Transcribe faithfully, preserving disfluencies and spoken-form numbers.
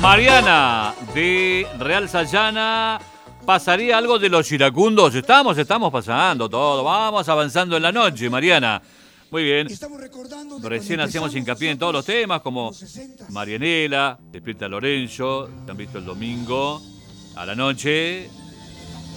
Mariana, de Real Sayana. ¿Pasaría algo de los iracundos? Estamos, estamos pasando todo. Vamos avanzando en la noche, Mariana. Muy bien. Recién hacíamos hincapié en todos los temas, como Marianela, Despierta Lorenzo, que han visto el domingo a la noche.